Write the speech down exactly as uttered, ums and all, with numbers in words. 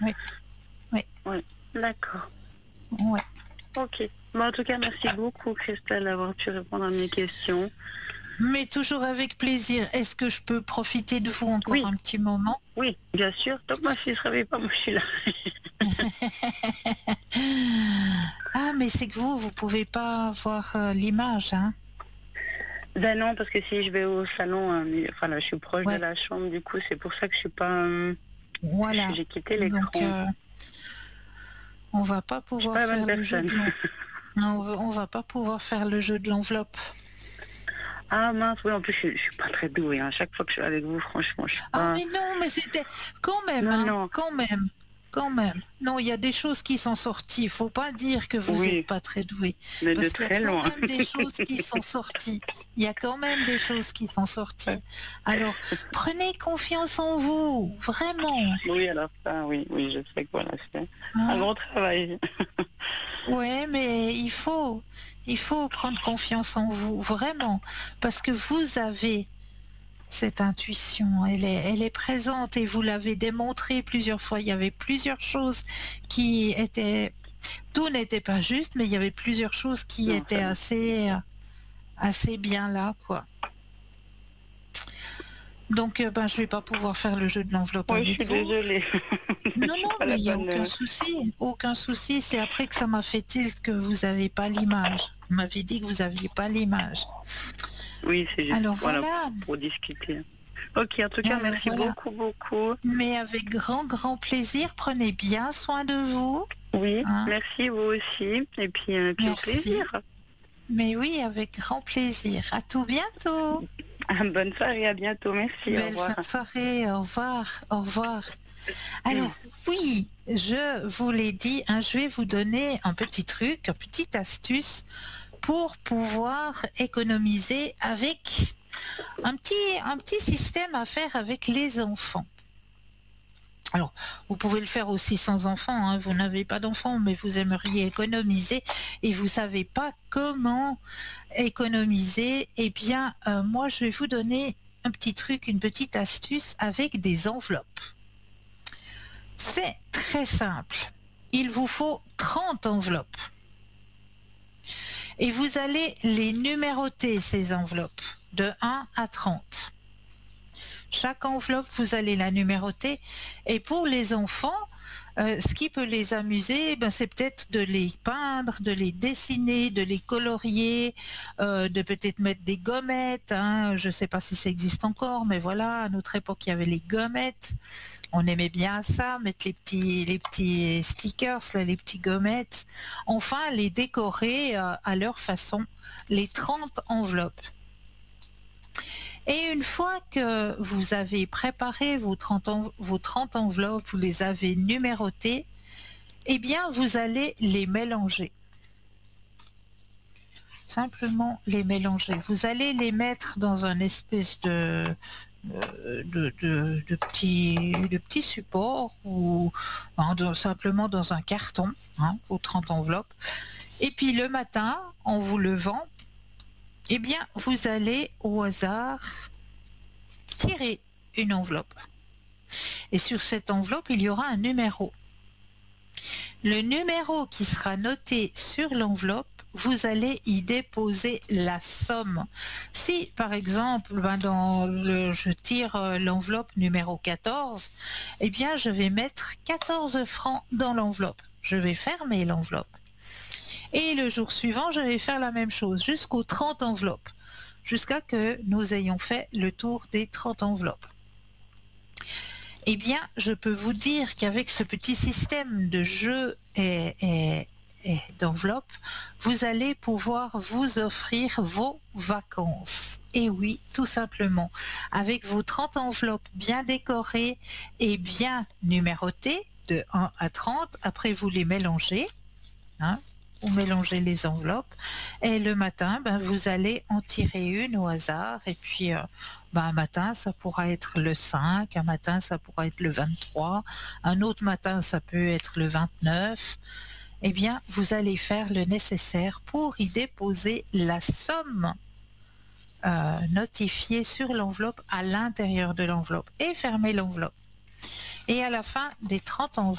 Oui, oui, Oui, d'accord. oui. Ok. Bon, en tout cas, merci beaucoup, Christelle, d'avoir pu répondre à mes questions. Mais toujours avec plaisir. Est-ce que je peux profiter de vous encore Oui, un petit moment? oui, bien sûr. Tant que ma fille ne se réveille pas, moi, je suis là. Ah, mais c'est que vous, vous pouvez pas voir euh, l'image, hein? Ben non, parce que si je vais au salon, hein, mais- enfin là, je suis proche de Ouais, la chambre, du coup, c'est pour ça que je suis pas... euh, voilà. j'ai quitté Donc, l'écran. euh, on va pas Je suis pouvoir pas la bonne faire le jeu personne. de l'en- non, on va, on va pas pouvoir faire le jeu de l'enveloppe. Ah mince, oui, en plus, je, je suis pas très douée. Hein. Chaque fois que je suis avec vous, franchement, je suis Ah, pas... mais non, mais c'était quand même, Non, hein, non, quand même, quand même. Non, il y a des choses qui sont sorties. Il faut pas dire que vous n'êtes oui, pas très doué, mais de parce qu'il y a très quand loin. même des choses qui sont sorties. Il y a quand même des choses qui sont sorties. Alors, prenez confiance en vous, vraiment. Oui, alors ça, oui, oui, je sais que voilà, c'est un Hein. gros travail. Ouais, mais il faut, il faut prendre confiance en vous, vraiment, parce que vous avez cette intuition, elle est, elle est présente et vous l'avez démontré plusieurs fois. Il y avait plusieurs choses qui étaient, tout n'était pas juste, mais il y avait plusieurs choses qui Non, ça étaient va. assez, assez bien là, quoi. Donc, euh, ben, je vais pas pouvoir faire le jeu de l'enveloppe Oui, je avec suis vous. désolée. Je Non, suis non, pas mais la il y a bonne... aucun euh, souci, aucun souci. C'est après que ça m'a fait tilt que vous avez pas l'image. Vous m'avez dit que vous aviez pas l'image. Oui, c'est juste, Alors voilà, voilà, pour discuter. Ok, en tout cas, alors merci voilà. beaucoup, beaucoup. Mais avec grand, grand plaisir, prenez bien soin de vous. Oui, Hein. merci vous aussi. Et puis, euh, puis au Merci. plaisir. Mais oui, avec grand plaisir. À tout bientôt. Bonne soirée, à bientôt. Merci, au Belle revoir. fin de soirée. Au revoir. Au revoir. Alors, oui, je vous l'ai dit, hein, je vais vous donner un petit truc, une petite astuce pour pouvoir économiser avec un petit, un petit système à faire avec les enfants. Alors, vous pouvez le faire aussi sans enfants, hein. Vous n'avez pas d'enfants, mais vous aimeriez économiser et vous savez pas comment économiser. Eh bien, euh, moi, je vais vous donner un petit truc, une petite astuce avec des enveloppes. C'est très simple. Il vous faut trente enveloppes. Et vous allez les numéroter, ces enveloppes, de un à trente. Chaque enveloppe, vous allez la numéroter. Et pour les enfants, euh, ce qui peut les amuser, ben, c'est peut-être de les peindre, de les dessiner, de les colorier, euh, de peut-être mettre des gommettes. Hein. Je ne sais pas si ça existe encore, mais voilà, à notre époque, il y avait les gommettes. On aimait bien ça, mettre les petits, les petits stickers, là, les petits gommettes. Enfin, les décorer euh, à leur façon, les trente enveloppes. Et une fois que vous avez préparé vos trente, en- vos trente enveloppes, vous les avez numérotées, eh bien, vous allez les mélanger. Simplement les mélanger. Vous allez les mettre dans un espèce de, euh, de, de, de petit, de petit support ou hein, de- simplement dans un carton, hein, vos trente enveloppes. Et puis le matin, en vous levant, eh bien, vous allez au hasard tirer une enveloppe. Et sur cette enveloppe, il y aura un numéro. Le numéro qui sera noté sur l'enveloppe, vous allez y déposer la somme. Si, par exemple, ben dans le, je tire euh, l'enveloppe numéro quatorze, eh bien, je vais mettre quatorze francs dans l'enveloppe. Je vais fermer l'enveloppe. Et le jour suivant, je vais faire la même chose jusqu'aux trente enveloppes, jusqu'à que nous ayons fait le tour des trente enveloppes. Eh bien, je peux vous dire qu'avec ce petit système de jeu et, et, et d'enveloppe, vous allez pouvoir vous offrir vos vacances. Et oui, tout simplement, avec vos trente enveloppes bien décorées et bien numérotées, de un à trente, après vous les mélangez, hein, vous mélangez les enveloppes et le matin, ben, vous allez en tirer une au hasard et puis euh, ben, un matin, ça pourra être le cinq, un matin, ça pourra être le vingt-trois, un autre matin, ça peut être le vingt-neuf. Eh bien, vous allez faire le nécessaire pour y déposer la somme euh, notifiée sur l'enveloppe à l'intérieur de l'enveloppe et fermer l'enveloppe. Et à la fin des trente enveloppes,